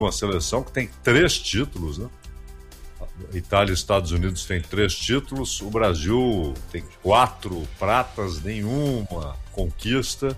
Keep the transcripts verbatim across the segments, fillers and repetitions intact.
uma seleção que tem três títulos, né? Itália e Estados Unidos têm três títulos, o Brasil tem quatro pratas, nenhuma conquista.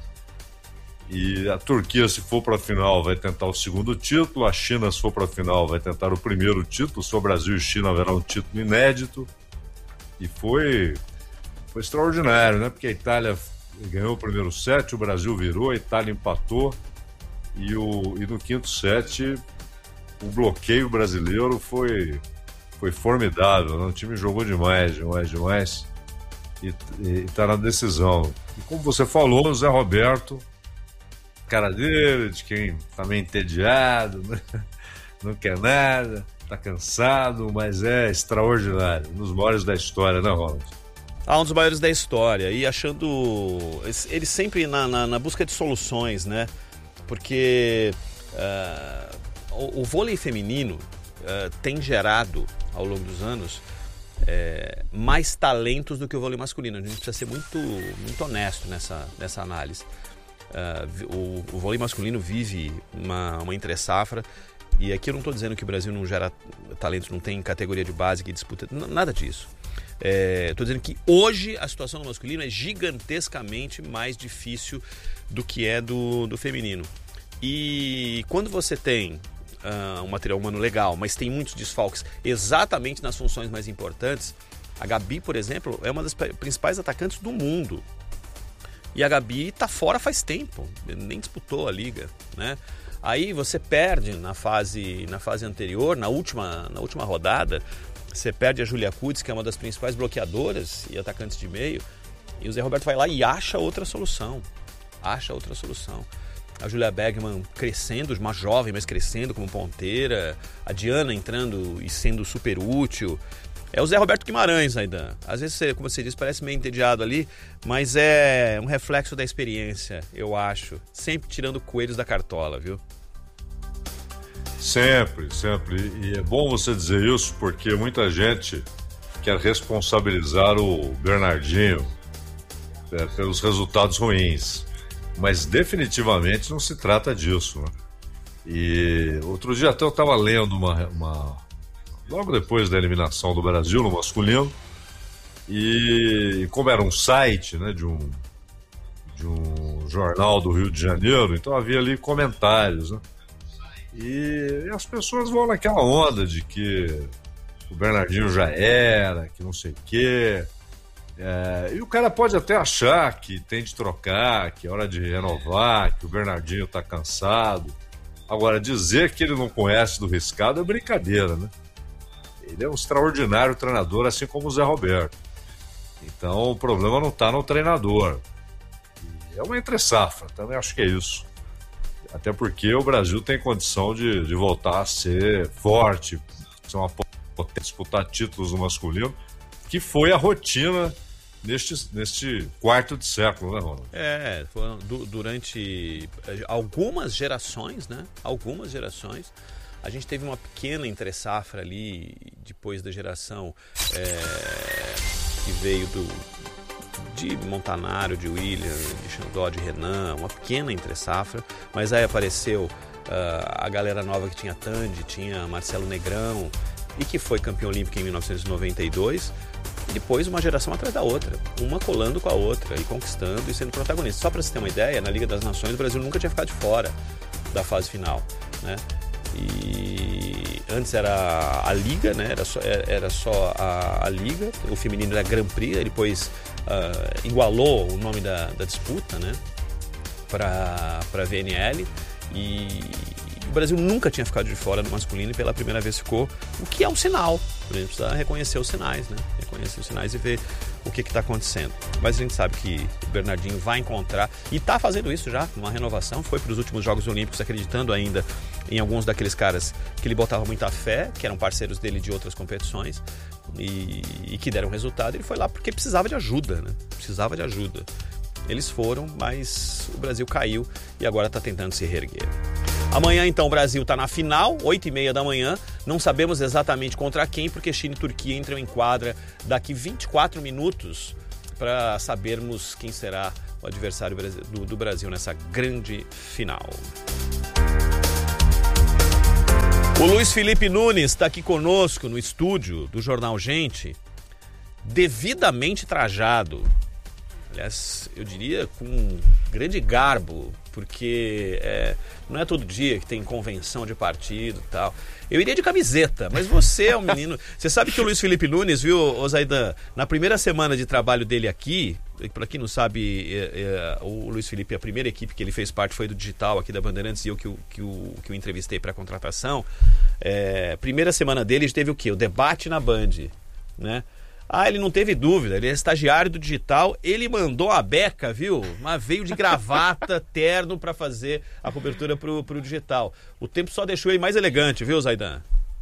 E a Turquia, se for para a final, vai tentar o segundo título. A China, se for para a final, vai tentar o primeiro título. Se o Brasil e China, haverá um título inédito. E foi, foi extraordinário, né? Porque a Itália ganhou o primeiro set, o Brasil virou, a Itália empatou. E, o, e no quinto set, o bloqueio brasileiro foi, foi formidável, né? O time jogou demais, demais, demais. E está na decisão. E como você falou, o Zé Roberto, cara dele, de quem tá meio entediado, né? Não quer nada, tá cansado, mas é extraordinário, um dos maiores da história, né, Ronald? Ah, um dos maiores da história, e achando, ele sempre na, na, na busca de soluções, né, porque uh, o, o vôlei feminino uh, tem gerado, ao longo dos anos, é, mais talentos do que o vôlei masculino. A gente precisa ser muito, muito honesto nessa, nessa análise. Uh, o, o vôlei masculino vive uma, uma entre-safra, e aqui eu não estou dizendo que o Brasil não gera talentos, não tem categoria de base que disputa, n- nada disso. Estou é, dizendo que hoje a situação do masculino é gigantescamente mais difícil do que é do, do feminino. E quando você tem uh, um material humano legal, mas tem muitos desfalques exatamente nas funções mais importantes, a Gabi, por exemplo, é uma das principais atacantes do mundo. E a Gabi tá fora faz tempo, nem disputou a liga, né? Aí você perde na fase, na fase anterior, na última, na última rodada, você perde a Júlia Kutz, que é uma das principais bloqueadoras e atacantes de meio, e o Zé Roberto vai lá e acha outra solução, acha outra solução. A Julia Bergman crescendo, uma jovem, mas crescendo como ponteira, a Diana entrando e sendo super útil. É o Zé Roberto Guimarães, Aidan. Às vezes, como você disse, parece meio entediado ali, mas é um reflexo da experiência, eu acho. Sempre tirando coelhos da cartola, viu? Sempre, sempre. E é bom você dizer isso, porque muita gente quer responsabilizar o Bernardinho é, pelos resultados ruins. Mas definitivamente não se trata disso, né? E outro dia até eu estava lendo uma... uma... logo depois da eliminação do Brasil no masculino, e como era um site, né, de, um, de um jornal do Rio de Janeiro, então havia ali comentários, né, e, e as pessoas vão naquela onda de que o Bernardinho já era, que não sei o quê, é, e o cara pode até achar que tem de trocar, que é hora de renovar, que o Bernardinho está cansado. Agora, dizer que ele não conhece do riscado é brincadeira, né? Ele é um extraordinário treinador, assim como o Zé Roberto. Então o problema não está no treinador. E é uma entre-safra, também acho que é isso. Até porque o Brasil tem condição de, de voltar a ser forte, ser uma potência, disputar títulos no masculino, que foi a rotina neste, neste quarto de século, né, Ronald? É, foram du- durante algumas gerações, né? Algumas gerações. A gente teve uma pequena entre-safra ali, depois da geração é, que veio do, de Montanaro, de William, de Xandó, de Renan, uma pequena entre-safra, mas aí apareceu uh, a galera nova que tinha Tandy, tinha Marcelo Negrão, e que foi campeão olímpico em mil novecentos e noventa e dois, e depois uma geração atrás da outra, uma colando com a outra, e conquistando e sendo protagonista. Só para você ter uma ideia, na Liga das Nações o Brasil nunca tinha ficado de fora da fase final, né? E antes era a Liga, né? Era só, era só a, a Liga, o feminino era Grand Prix, ele depois uh, igualou o nome da, da disputa, né? Para a V N L, e o Brasil nunca tinha ficado de fora do masculino e pela primeira vez ficou, o que é um sinal. A gente precisa reconhecer os sinais, né? Reconhecer os sinais e ver o que está acontecendo. Mas a gente sabe que o Bernardinho vai encontrar, e está fazendo isso já, uma renovação, foi para os últimos Jogos Olímpicos acreditando ainda em alguns daqueles caras que ele botava muita fé, que eram parceiros dele de outras competições, e, e que deram resultado. Ele foi lá porque precisava de ajuda, né? Precisava de ajuda. Eles foram, mas o Brasil caiu e agora está tentando se reerguer. Amanhã, então, o Brasil está na final, oito e meia da manhã. Não sabemos exatamente contra quem, porque China e Turquia entram em quadra daqui vinte e quatro minutos para sabermos quem será o adversário do, do Brasil nessa grande final. O Luiz Felipe Nunes está aqui conosco no estúdio do Jornal Gente, devidamente trajado. Aliás, eu diria com grande garbo, porque é, não é todo dia que tem convenção de partido e tal. Eu iria de camiseta, mas você é um menino... Você sabe que o Luiz Felipe Nunes, viu, Zaidan, na primeira semana de trabalho dele aqui, para quem não sabe, é, é, o Luiz Felipe, a primeira equipe que ele fez parte foi do Digital aqui da Bandeirantes, e eu que o, que o, que o entrevistei para a contratação. É, primeira semana dele, teve o quê? O debate na Band, né? Ah, ele não teve dúvida, ele é estagiário do Digital, ele mandou a beca, viu? Mas veio de gravata, terno para fazer a cobertura pro, pro Digital. O tempo só deixou ele mais elegante, viu, Zaidan?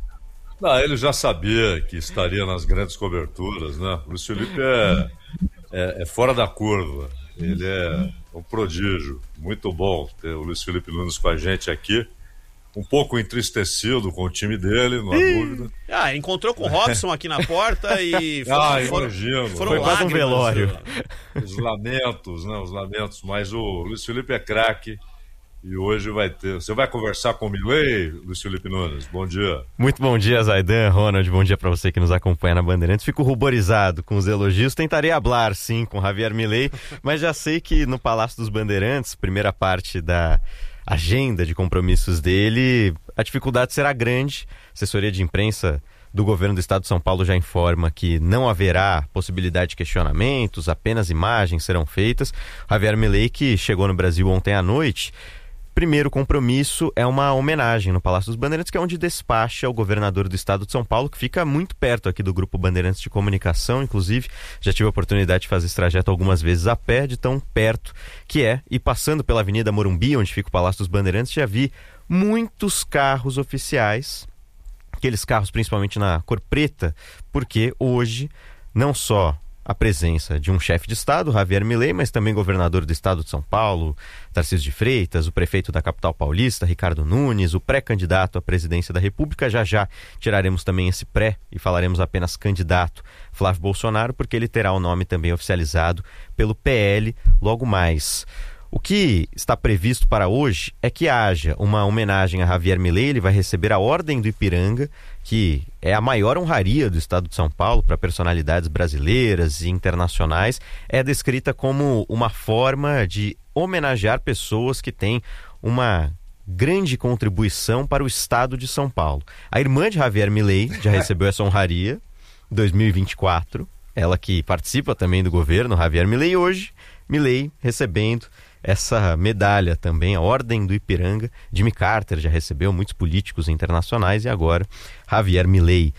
Não, ele já sabia que estaria nas grandes coberturas, né? O Luiz Felipe é, é, é fora da curva, ele é um prodígio. Muito bom ter o Luiz Felipe Nunes com a gente aqui. Um pouco entristecido com o time dele, não há Ih, dúvida. Ah, encontrou com o Robson aqui na porta e foram, ah, foram, imagino. foram Foi quase um velório. Os lamentos, né? Os lamentos. Mas o Luiz Felipe é craque e hoje vai ter... Você vai conversar com o Milei, Luiz Felipe Nunes? Bom dia. Muito bom dia, Zaidan, Ronald. Bom dia para você que nos acompanha na Bandeirantes. Fico ruborizado com os elogios. Tentarei hablar, sim, com Javier Milei, mas já sei que no Palácio dos Bandeirantes, primeira parte da agenda de compromissos dele, a dificuldade será grande. A assessoria de imprensa do governo do estado de São Paulo já informa que não haverá possibilidade de questionamentos, apenas imagens serão feitas. Javier Milei, que chegou no Brasil ontem à noite, primeiro compromisso é uma homenagem no Palácio dos Bandeirantes, que é onde despacha o governador do estado de São Paulo, que fica muito perto aqui do Grupo Bandeirantes de Comunicação. Inclusive, já tive a oportunidade de fazer esse trajeto algumas vezes a pé, de tão perto que é. E passando pela Avenida Morumbi, onde fica o Palácio dos Bandeirantes, já vi muitos carros oficiais, aqueles carros principalmente na cor preta, porque hoje não só a presença de um chefe de Estado, Javier Milei, mas também governador do estado de São Paulo, Tarcísio de Freitas, o prefeito da capital paulista, Ricardo Nunes, o pré-candidato à presidência da República. Já já tiraremos também esse pré e falaremos apenas candidato, Flávio Bolsonaro, porque ele terá o nome também oficializado pelo P L logo mais. O que está previsto para hoje é que haja uma homenagem a Javier Milei. Ele vai receber a Ordem do Ipiranga, que é a maior honraria do estado de São Paulo para personalidades brasileiras e internacionais. É descrita como uma forma de homenagear pessoas que têm uma grande contribuição para o estado de São Paulo. A irmã de Javier Milei já recebeu essa honraria em dois mil e vinte e quatro. Ela que participa também do governo, Javier Milei. Hoje, Milei recebendo essa medalha também, a Ordem do Ipiranga. Jimmy Carter já recebeu, muitos políticos internacionais, e agora Javier Milei.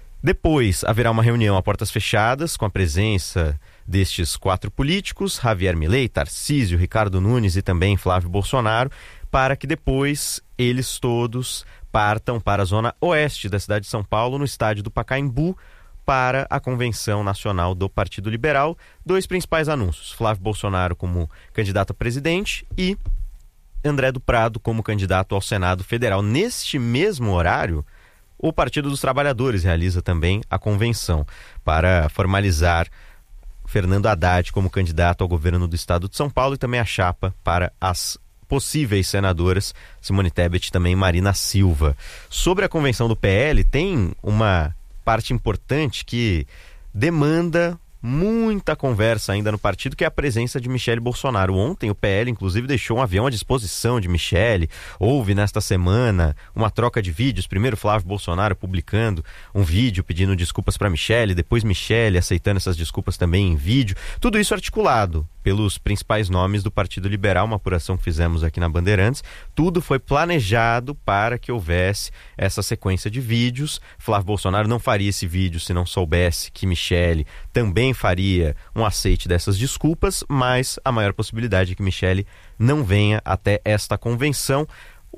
Depois haverá uma reunião a portas fechadas com a presença destes quatro políticos, Javier Milei, Tarcísio, Ricardo Nunes e também Flávio Bolsonaro, para que depois eles todos partam para a zona oeste da cidade de São Paulo, no estádio do Pacaembu, para a Convenção Nacional do Partido Liberal. Dois principais anúncios: Flávio Bolsonaro como candidato a presidente e André do Prado como candidato ao Senado Federal. Neste mesmo horário, o Partido dos Trabalhadores realiza também a convenção para formalizar Fernando Haddad como candidato ao governo do estado de São Paulo, e também a chapa para as possíveis senadoras Simone Tebet e também Marina Silva. Sobre a convenção do P L, tem uma parte importante que demanda muita conversa ainda no partido, que é a presença de Michele Bolsonaro. Ontem o P L, inclusive, deixou um avião à disposição de Michele. Houve nesta semana uma troca de vídeos. Primeiro Flávio Bolsonaro publicando um vídeo pedindo desculpas para Michele, depois Michele aceitando essas desculpas também em vídeo. Tudo isso articulado pelos principais nomes do Partido Liberal, uma apuração que fizemos aqui na Bandeirantes. Tudo foi planejado para que houvesse essa sequência de vídeos. Flávio Bolsonaro não faria esse vídeo se não soubesse que Michele também faria um aceite dessas desculpas, mas a maior possibilidade é que Michele não venha até esta convenção.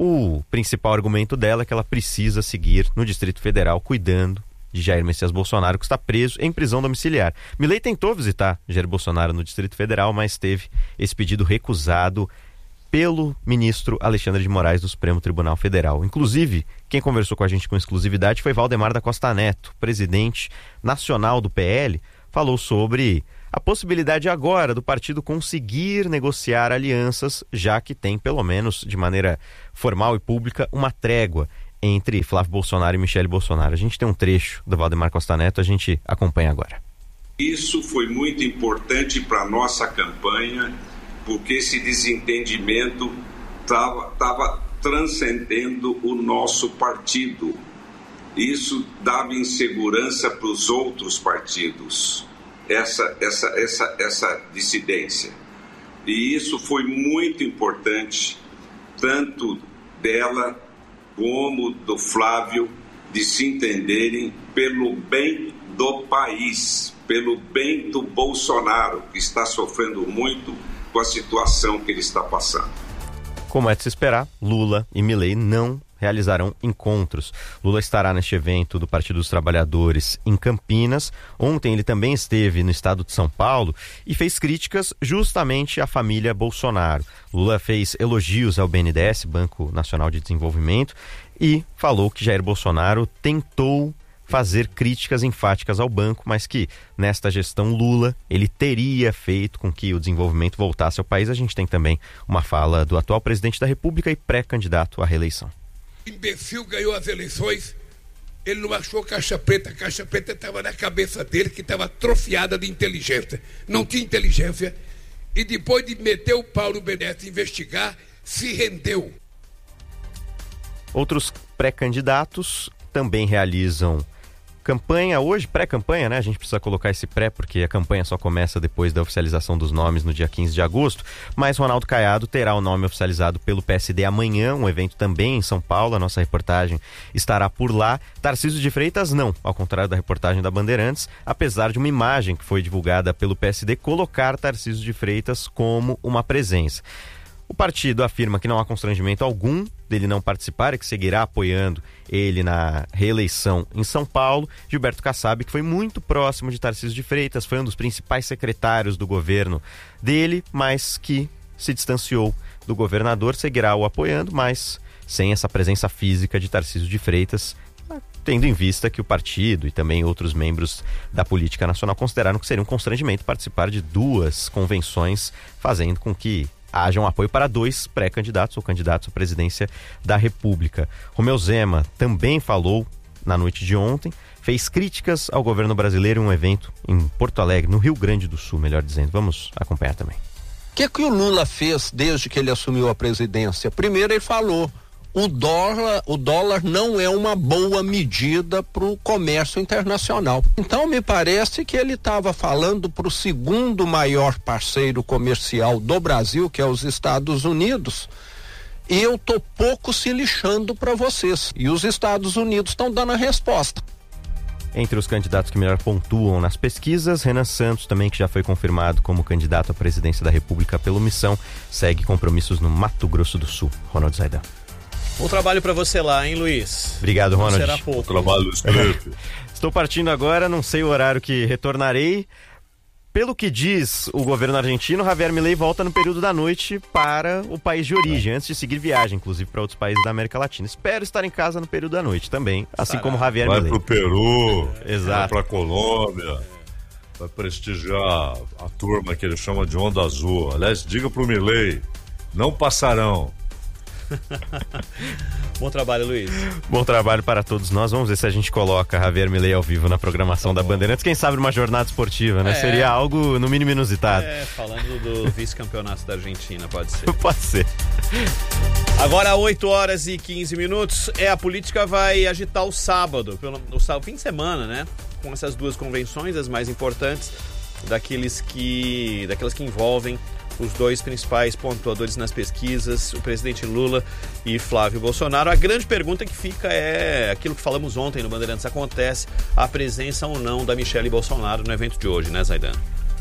O principal argumento dela é que ela precisa seguir no Distrito Federal cuidando de Jair Messias Bolsonaro, que está preso em prisão domiciliar. Milei tentou visitar Jair Bolsonaro no Distrito Federal, mas teve esse pedido recusado pelo ministro Alexandre de Moraes do Supremo Tribunal Federal. Inclusive, quem conversou com a gente com exclusividade foi Valdemar da Costa Neto, presidente nacional do P L, falou sobre a possibilidade agora do partido conseguir negociar alianças, já que tem, pelo menos de maneira formal e pública, uma trégua entre Flávio Bolsonaro e Michele Bolsonaro. A gente tem um trecho do Valdemar Costa Neto, a gente acompanha agora. Isso foi muito importante para a nossa campanha, porque esse desentendimento estava transcendendo o nosso partido. Isso dava insegurança para os outros partidos, essa, essa, essa, essa dissidência. E isso foi muito importante, tanto dela como do Flávio, de se entenderem pelo bem do país, pelo bem do Bolsonaro, que está sofrendo muito com a situação que ele está passando. Como é de se esperar, Lula e Milei não realizarão encontros. Lula estará neste evento do Partido dos Trabalhadores em Campinas. Ontem ele também esteve no estado de São Paulo e fez críticas justamente à família Bolsonaro. Lula fez elogios ao B N D E S, Banco Nacional de Desenvolvimento, e falou que Jair Bolsonaro tentou fazer críticas enfáticas ao banco, mas que nesta gestão Lula ele teria feito com que o desenvolvimento voltasse ao país. A gente tem também uma fala do atual presidente da República e pré-candidato à reeleição. O imbecil ganhou as eleições, ele não achou caixa preta, a caixa preta estava na cabeça dele, que estava atrofiada de inteligência, não tinha inteligência, e depois de meter o pau no B N D E S e investigar, se rendeu. Outros pré-candidatos também realizam campanha hoje, pré-campanha, né? A gente precisa colocar esse pré porque a campanha só começa depois da oficialização dos nomes no dia quinze de agosto, mas Ronaldo Caiado terá o nome oficializado pelo P S D amanhã, um evento também em São Paulo, a nossa reportagem estará por lá. Tarcísio de Freitas não, ao contrário da reportagem da Bandeirantes, apesar de uma imagem que foi divulgada pelo P S D colocar Tarcísio de Freitas como uma presença. O partido afirma que não há constrangimento algum dele não participar e que seguirá apoiando ele na reeleição em São Paulo. Gilberto Kassab, que foi muito próximo de Tarcísio de Freitas, foi um dos principais secretários do governo dele, mas que se distanciou do governador, seguirá o apoiando, mas sem essa presença física de Tarcísio de Freitas, tendo em vista que o partido e também outros membros da política nacional consideraram que seria um constrangimento participar de duas convenções, fazendo com que haja um apoio para dois pré-candidatos ou candidatos à presidência da República. Romeu Zema também falou na noite de ontem, fez críticas ao governo brasileiro em um evento em Porto Alegre, no Rio Grande do Sul, melhor dizendo. Vamos acompanhar também. O que, que o Lula fez desde que ele assumiu a presidência? Primeiro ele falou, o dólar, o dólar não é uma boa medida para o comércio internacional. Então me parece que ele estava falando para o segundo maior parceiro comercial do Brasil, que é os Estados Unidos, e eu tô pouco se lixando para vocês. E os Estados Unidos estão dando a resposta. Entre os candidatos que melhor pontuam nas pesquisas, Renan Santos, também, que já foi confirmado como candidato à presidência da República pelo Missão, segue compromissos no Mato Grosso do Sul. Ronald Zaidan. Bom trabalho para você lá, hein, Luiz? Obrigado, Ronald. Será pouco. Bom trabalho, Luiz Felipe. Estou partindo agora, não sei o horário que retornarei. Pelo que diz o governo argentino, Javier Milei volta no período da noite para o país de origem, antes de seguir viagem, inclusive, para outros países da América Latina. Espero estar em casa no período da noite também, assim Estará. como Javier Vai Milei. pro Peru, Exato. vai pra Colômbia, vai prestigiar a turma que ele chama de Onda Azul. Aliás, diga pro Milei, não passarão. Bom trabalho, Luiz. Bom trabalho para todos nós. Vamos ver se a gente coloca Javier Milei ao vivo na programação da Bandeirantes. Quem sabe uma jornada esportiva, né? É. Seria algo, no mínimo, inusitado. É, falando do vice-campeonato da Argentina, pode ser. Pode ser. Agora, oito horas e quinze minutos. É, a política vai agitar o sábado, pelo, o sábado, fim de semana, né? Com essas duas convenções, as mais importantes, daqueles que, daquelas que envolvem os dois principais pontuadores nas pesquisas, o presidente Lula e Flávio Bolsonaro. A grande pergunta que fica é aquilo que falamos ontem no Bandeirantes: acontece a presença ou não da Michele Bolsonaro no evento de hoje, né, Zaidan?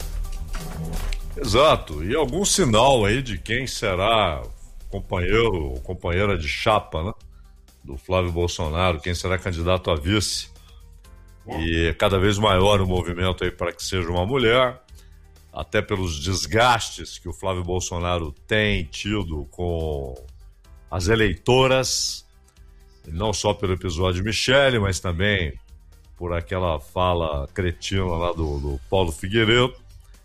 Exato, e algum sinal aí de quem será companheiro ou companheira de chapa, né, do Flávio Bolsonaro, quem será candidato a vice. E cada vez maior o movimento aí para que seja uma mulher, até pelos desgastes que o Flávio Bolsonaro tem tido com as eleitoras, não só pelo episódio Michele, mas também por aquela fala cretina lá do, do Paulo Figueiredo.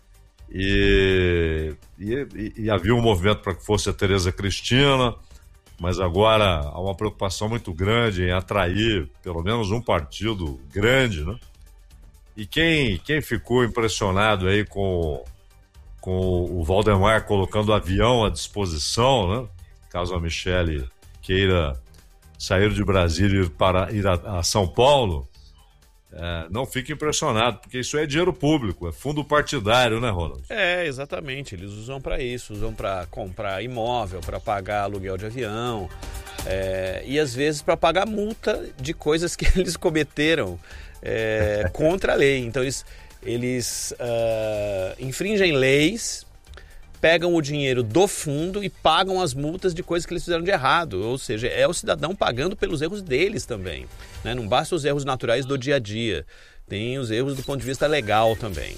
E, e, e havia um movimento para que fosse a Tereza Cristina, mas agora há uma preocupação muito grande em atrair pelo menos um partido grande, né? E quem, quem ficou impressionado aí com, com o Valdemar colocando o avião à disposição, né? Caso a Michele queira sair de Brasília e ir, para, ir a, a São Paulo, é, não fique impressionado, porque isso é dinheiro público, é fundo partidário, né, Ronald? É, exatamente, eles usam para isso, usam para comprar imóvel, para pagar aluguel de avião, é, e às vezes para pagar multa de coisas que eles cometeram é, contra a lei. Então eles, eles uh, infringem leis, pegam o dinheiro do fundo e pagam as multas de coisas que eles fizeram de errado. Ou seja, é o cidadão pagando pelos erros deles também, né? Não basta os erros naturais do dia a dia, tem os erros do ponto de vista legal também.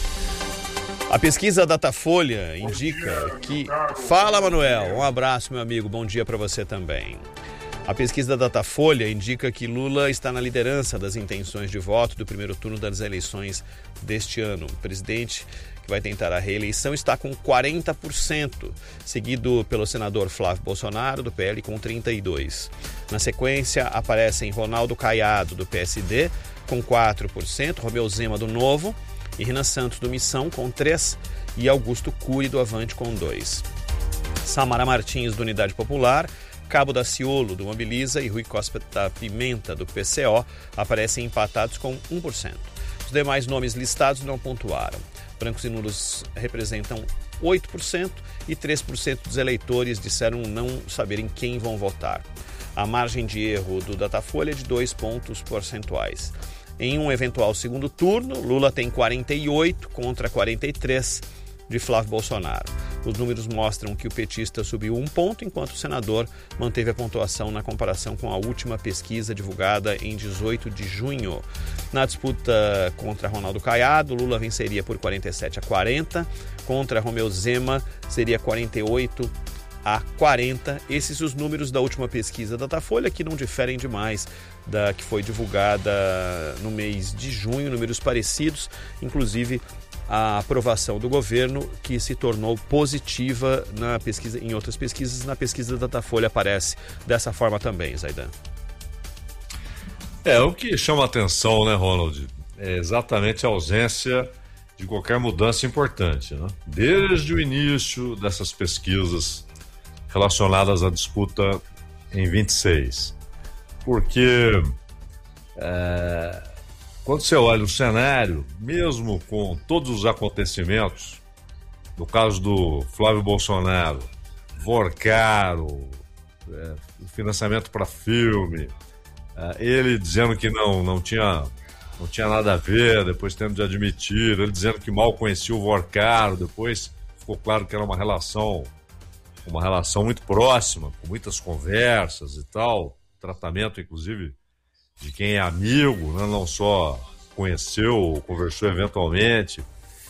A pesquisa Datafolha indica que... Fala, Manuel. Um abraço, meu amigo. Bom dia para você também. A pesquisa da Datafolha indica que Lula está na liderança das intenções de voto do primeiro turno das eleições deste ano. O presidente que vai tentar a reeleição está com quarenta por cento, seguido pelo senador Flávio Bolsonaro, do P L, com trinta e dois por cento. Na sequência, aparecem Ronaldo Caiado, do P S D, com quatro por cento, Romeu Zema, do Novo, e Renan Santos, do Missão, com três por cento, e Augusto Cury, do Avante, com dois por cento. Samara Martins, do Unidade Popular, Cabo Daciolo, do Mobiliza, e Rui Costa da Pimenta, do P C O, aparecem empatados com um por cento. Os demais nomes listados não pontuaram. Brancos e nulos representam oito por cento e três por cento dos eleitores disseram não saberem quem vão votar. A margem de erro do Datafolha é de dois pontos percentuais. Em um eventual segundo turno, Lula tem quarenta e oito contra quarenta e três de Flávio Bolsonaro. Os números mostram que o petista subiu um ponto, enquanto o senador manteve a pontuação na comparação com a última pesquisa divulgada em dezoito de junho. Na disputa contra Ronaldo Caiado, Lula venceria por quarenta e sete a quarenta, contra Romeu Zema seria quarenta e oito a quarenta. Esses os números da última pesquisa da Datafolha, que não diferem demais da que foi divulgada no mês de junho, números parecidos, inclusive a aprovação do governo, que se tornou positiva na pesquisa, em outras pesquisas. Na pesquisa da Datafolha aparece dessa forma também, Zaidan. É, o que chama a atenção, né, Ronald, é exatamente a ausência de qualquer mudança importante, né? Desde o início dessas pesquisas relacionadas à disputa em vinte e seis. Porque é, quando você olha o cenário, mesmo com todos os acontecimentos, no caso do Flávio Bolsonaro, Vorcaro, é, o financiamento para filme, é, ele dizendo que não, não, tinha, não tinha nada a ver, depois tendo de admitir, ele dizendo que mal conhecia o Vorcaro, depois ficou claro que era uma relação, uma relação muito próxima, com muitas conversas e tal, tratamento, inclusive, de quem é amigo, né? Não só conheceu ou conversou eventualmente.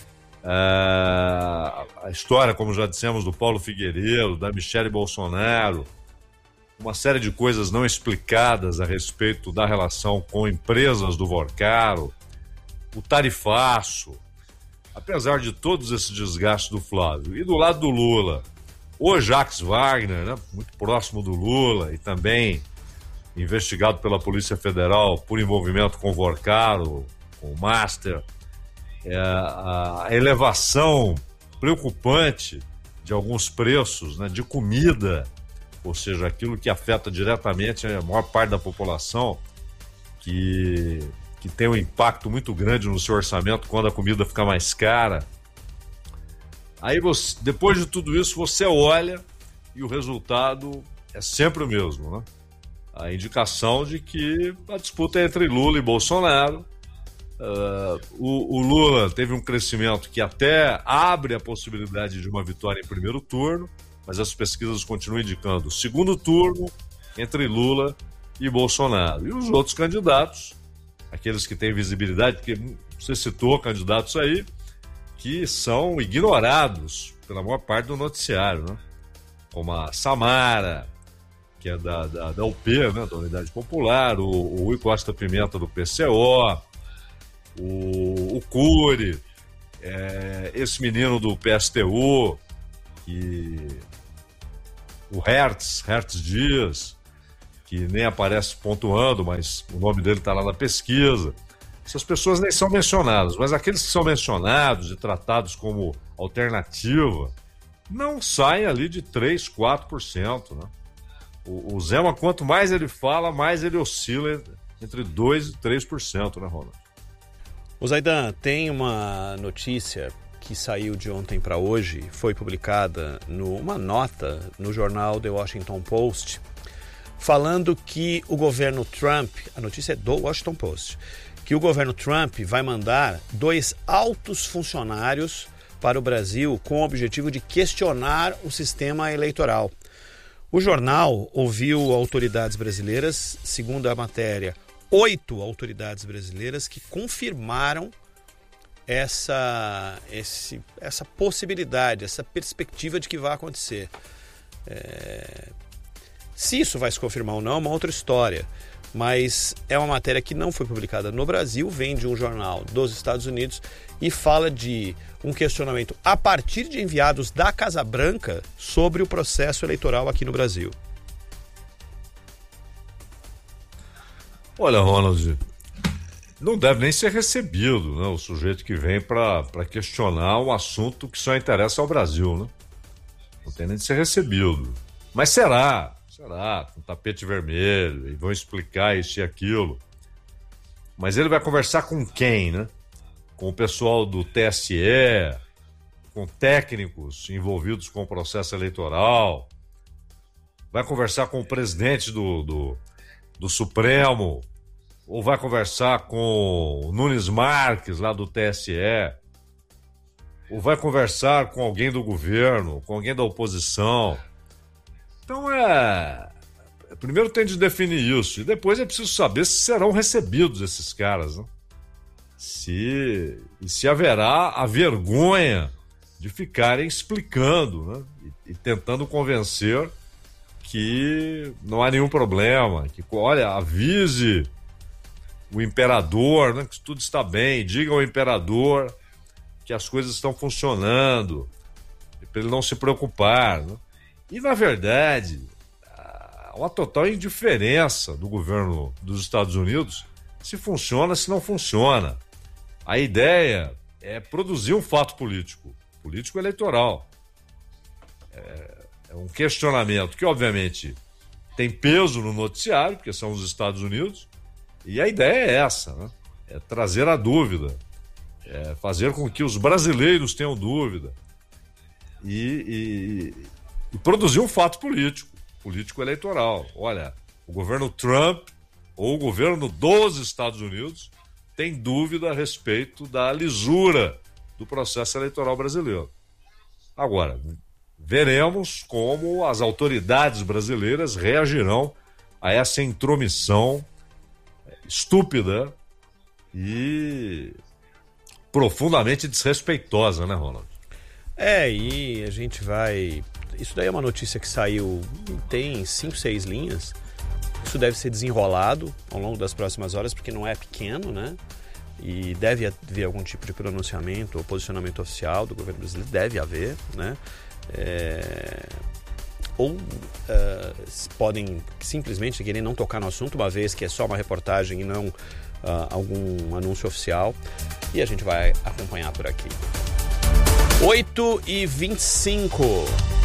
Ah, a história, como já dissemos, do Paulo Figueiredo, da Michele Bolsonaro, uma série de coisas não explicadas a respeito da relação com empresas do Vorcaro, o tarifaço, apesar de todos esses desgastes do Flávio. E do lado do Lula, o Jacques Wagner, né? Muito próximo do Lula e também investigado pela Polícia Federal por envolvimento com o Vorcaro, com o Master, é, a elevação preocupante de alguns preços, né, de comida, ou seja, aquilo que afeta diretamente a maior parte da população, que, que tem um impacto muito grande no seu orçamento quando a comida fica mais cara. Aí, você, depois de tudo isso, você olha e o resultado é sempre o mesmo, né? A indicação de que a disputa é entre Lula e Bolsonaro. Uh, o, o Lula teve um crescimento que até abre a possibilidade de uma vitória em primeiro turno, mas as pesquisas continuam indicando segundo turno entre Lula e Bolsonaro. E os outros candidatos, aqueles que têm visibilidade, porque você citou candidatos aí, que são ignorados pela maior parte do noticiário, né? Como a Samara, que é da, da, da U P, né, da Unidade Popular, o, o Rui Costa Pimenta do P C O, o, o Cury, é, esse menino do P S T U, que, o Hertz, Hertz Dias, que nem aparece pontuando, mas o nome dele está lá na pesquisa. Essas pessoas nem são mencionadas, mas aqueles que são mencionados e tratados como alternativa não saem ali de três, quatro por cento, né? O, o Zema, quanto mais ele fala, mais ele oscila entre dois e três por cento, né, Ronald? O Zaidan, tem uma notícia que saiu de ontem para hoje, foi publicada numa nota no jornal The Washington Post, falando que o governo Trump, a notícia é do Washington Post, que o governo Trump vai mandar dois altos funcionários para o Brasil com o objetivo de questionar o sistema eleitoral. O jornal ouviu autoridades brasileiras, segundo a matéria, oito autoridades brasileiras que confirmaram essa, esse, essa possibilidade, essa perspectiva de que vai acontecer. É... Se isso vai se confirmar ou não é uma outra história, mas é uma matéria que não foi publicada no Brasil, vem de um jornal dos Estados Unidos e fala de um questionamento a partir de enviados da Casa Branca sobre o processo eleitoral aqui no Brasil. Olha, Ronald, não deve nem ser recebido, né, o sujeito que vem para questionar um assunto que só interessa ao Brasil, né? Não tem nem de ser recebido. Mas será, será, com tapete vermelho, e vão explicar isso e aquilo. Mas ele vai conversar com quem, né? Com o pessoal do T S E, com técnicos envolvidos com o processo eleitoral, vai conversar com o presidente do, do, do Supremo, ou vai conversar com o Nunes Marques, lá do T S E, ou vai conversar com alguém do governo, com alguém da oposição. Então é... Primeiro tem de definir isso, e depois é preciso saber se serão recebidos esses caras, né? Se, e se haverá a vergonha de ficarem explicando, né? e, e tentando convencer que não há nenhum problema, que, olha, avise o imperador, né, que tudo está bem, diga ao imperador que as coisas estão funcionando, para ele não se preocupar, né? E, na verdade, há uma total indiferença do governo dos Estados Unidos se funciona, se não funciona. A ideia é produzir um fato político, político eleitoral. É, é um questionamento que, obviamente, tem peso no noticiário, porque são os Estados Unidos, e a ideia é essa, né? É trazer a dúvida, é fazer com que os brasileiros tenham dúvida e, e, e produzir um fato político, político eleitoral. Olha, o governo Trump ou o governo dos Estados Unidos tem dúvida a respeito da lisura do processo eleitoral brasileiro. Agora, veremos como as autoridades brasileiras reagirão a essa intromissão estúpida e profundamente desrespeitosa, né, Ronald? É, e a gente vai... Isso daí é uma notícia que saiu, tem cinco, seis linhas. Isso deve ser desenrolado ao longo das próximas horas, porque não é pequeno, né? E deve haver algum tipo de pronunciamento ou posicionamento oficial do governo brasileiro, deve haver, né? É... Ou uh, podem simplesmente querer não tocar no assunto, uma vez que é só uma reportagem e não uh, algum anúncio oficial. E a gente vai acompanhar por aqui. oito e vinte e cinco.